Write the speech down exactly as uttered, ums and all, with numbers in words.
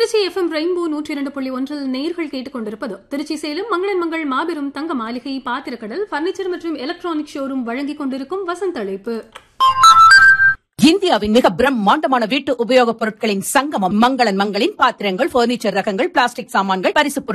Trichy F M rainbow நூற்றி இரண்டு புள்ளி ஒன்றில் நேர்கள் கேட்டுக் கொண்டிருப்பது திருச்சி சேலம் மங்களன் மங்கள் மாபெரும் தங்க மாளிகை பாத்திரக்கடல் பர்னிச்சர் மற்றும் எலக்ட்ரானிக் ஷோரூம் வழங்கிக் கொண்டிருக்கும் வசந்த அழைப்பு. இந்தியாவின் மிக பிரம்மாண்டமான வீட்டு உபயோகப் பொருட்களின் சங்கமம் மங்களன் மங்களின் பாத்திரங்கள், பர்னிச்சர் ரகங்கள், பிளாஸ்டிக் சாமான்கள், பரிசுப்